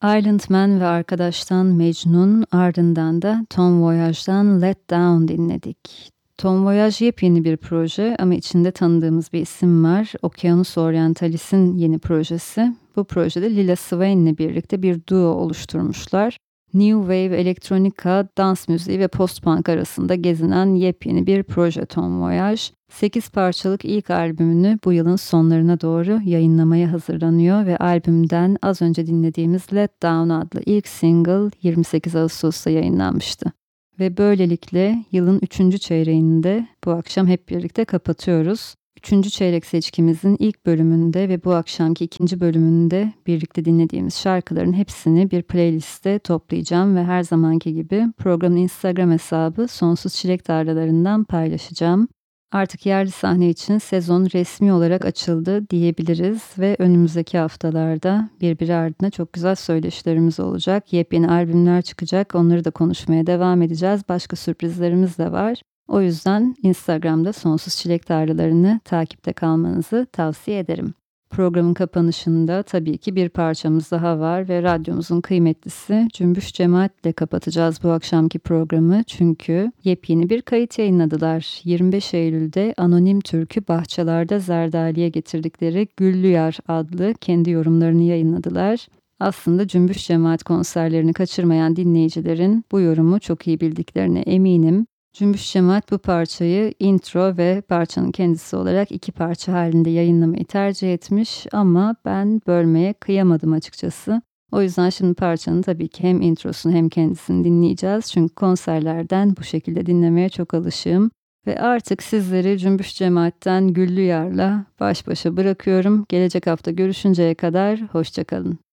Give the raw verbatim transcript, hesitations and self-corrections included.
Island Man ve arkadaştan Mecnun, ardından da Tom Voyage'dan Let Down dinledik. Tom Voyage yepyeni bir proje ama içinde tanıdığımız bir isim var. Okyanus Orientalis'in yeni projesi. Bu projede Lila Swain'le birlikte bir duo oluşturmuşlar. New Wave, elektronika, dans müziği ve post-punk arasında gezinen yepyeni bir proje Tom Voyage. sekiz parçalık ilk albümünü bu yılın sonlarına doğru yayınlamaya hazırlanıyor ve albümden az önce dinlediğimiz Let Down adlı ilk single yirmi sekiz Ağustos'ta yayınlanmıştı. Ve böylelikle yılın üçüncü çeyreğini de bu akşam hep birlikte kapatıyoruz. Üçüncü çeyrek seçkimizin ilk bölümünde ve bu akşamki ikinci bölümünde birlikte dinlediğimiz şarkıların hepsini bir playliste toplayacağım ve her zamanki gibi programın Instagram hesabı Sonsuz Çilek Tarlalarından paylaşacağım. Artık yerli sahne için sezon resmi olarak açıldı diyebiliriz ve önümüzdeki haftalarda birbiri ardına çok güzel söyleşilerimiz olacak. Yepyeni albümler çıkacak, onları da konuşmaya devam edeceğiz. Başka sürprizlerimiz de var. O yüzden Instagram'da Sonsuz Çilek Tarlalarını takipte kalmanızı tavsiye ederim. Programın kapanışında tabii ki bir parçamız daha var ve radyomuzun kıymetlisi Cümbüş Cemaat ile kapatacağız bu akşamki programı. Çünkü yepyeni bir kayıt yayınladılar. yirmi beş Eylül'de Anonim Türkü Bahçelerde Zerdali'ye getirdikleri Güllü Yar adlı kendi yorumlarını yayınladılar. Aslında Cümbüş Cemaat konserlerini kaçırmayan dinleyicilerin bu yorumu çok iyi bildiklerine eminim. Cümbüş Cemaat bu parçayı intro ve parçanın kendisi olarak iki parça halinde yayınlamayı tercih etmiş ama ben bölmeye kıyamadım açıkçası. O yüzden şimdi parçanın tabii ki hem introsunu hem kendisini dinleyeceğiz. Çünkü konserlerden bu şekilde dinlemeye çok alışığım. Ve artık sizleri Cümbüş Cemaat'ten Güllü Yar'la baş başa bırakıyorum. Gelecek hafta görüşünceye kadar hoşça kalın.